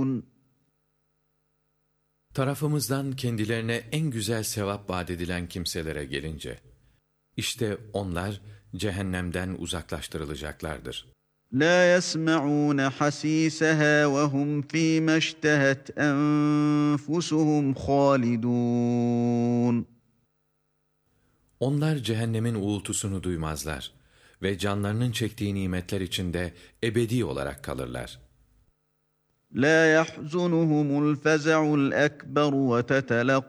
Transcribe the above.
Tarafımızdan kendilerine en güzel sevap vaat edilen kimselere gelince, işte onlar cehennemden uzaklaştırılacaklardır. لا يسمعون حسيسها وهم فيما اشتهت أنفسهم خالدون. Onlar cehennemin uğultusunu duymazlar ve canlarının çektiği nimetler içinde ebedi olarak kalırlar. لا يحزنهم الفزع الأكبر وتتلقاهم